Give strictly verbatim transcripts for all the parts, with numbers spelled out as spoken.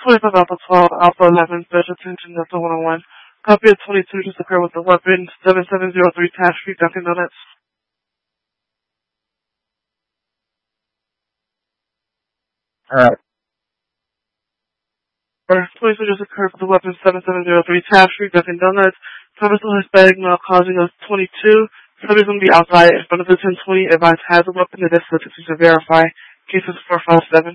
twenty-five Alpha twelve, Alpha eleven, special attention, Delta one oh one. Copy of twenty-two just occurred with the weapon, seven seven zero three Taft Street, Dunkin' Donuts. Alright. twenty-two just occurred with the weapon, seven seven zero three Taft Street, Dunkin' Donuts. Purpose of Hispanic male causing us twenty-two. Somebody's going to be outside in front of the ten twenty. Advice has a weapon. The distance to verify. Cases four five seven.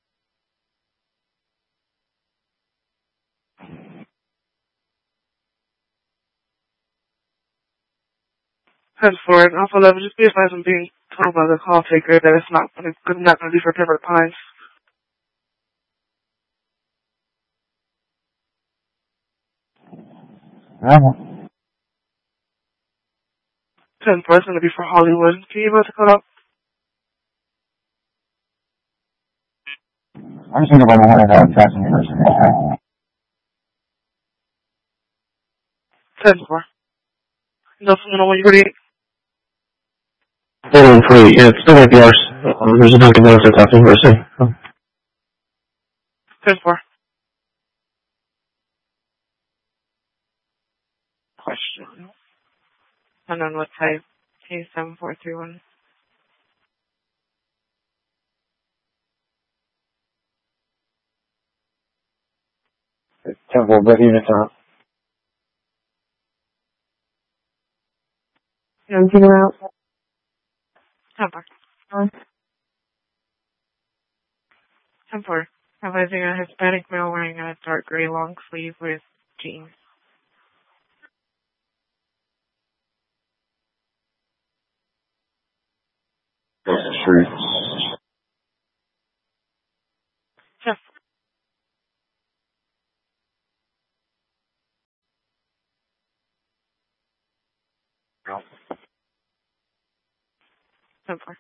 ten four. Alpha eleven, just be advised I'm being told by the call taker that it's not going to, not going to be for Pepper Pines. Uh-huh. ten four, it's going to be for Hollywood. Can you able to call up? I'm just going to go by my head out fast and person. ten four. Nelson, you know when you're ready? Hold on, free. Yeah, it's still like yours. Um, there's a Dunkin' Donuts that's happening person. Oh. ten four. Question. And then what type? K seven four three one. Temple, but even so. Yeah, I'm getting out. ten four. ten four. Advising a Hispanic male wearing a dark gray long sleeve with jeans. That's the truth. Jeff. No. ten four.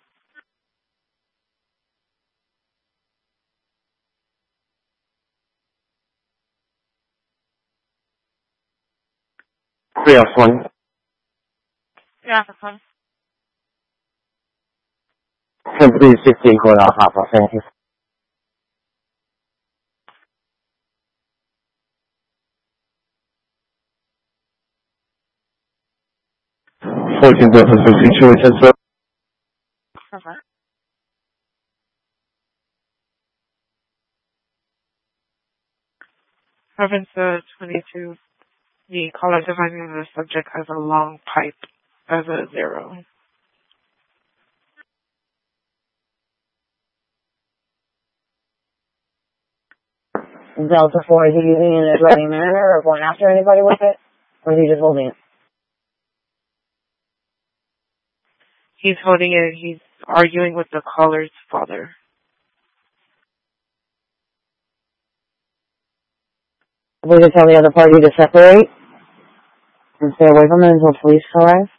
Three off one. Yeah, that's fine. ten three sixteen going off Alpha, thank you. fourteen Delta fifteen, Chili ten seven. Perfect. Reference uh, twenty-two. The caller defining the subject as a long pipe as a zero. Delta four, is he using it in a threatening manner or going after anybody with it? Or is he just holding it? He's holding it. He's arguing with the caller's father. Will you tell the other party to separate and stay away from it until police arrive?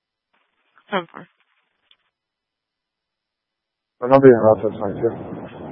ten four. I'm not being rough, that's fine too.